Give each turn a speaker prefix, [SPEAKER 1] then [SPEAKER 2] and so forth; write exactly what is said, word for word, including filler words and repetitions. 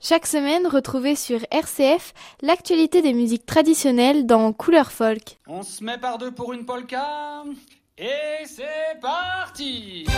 [SPEAKER 1] Chaque semaine, retrouvez sur R C F l'actualité des musiques traditionnelles dans Couleur Folk.
[SPEAKER 2] On se met par deux pour une polka et c'est parti.